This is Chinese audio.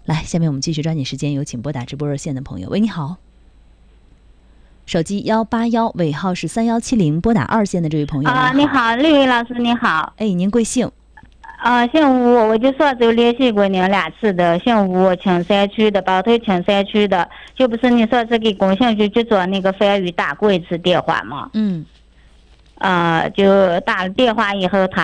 来，下面我们继续抓紧时间，有请拨打直播热线的朋友。喂，你好。手机181尾号是3170，拨打2线的这位朋友。 你好，丽薇老师你好。 哎，您贵姓？ 姓吴，我就说就联系过您2次的，姓吴，青山区的，包头青山区的，就不是你说是给工信局去做那个番禺打过一次电话吗？ 嗯。 就打了电话以后，他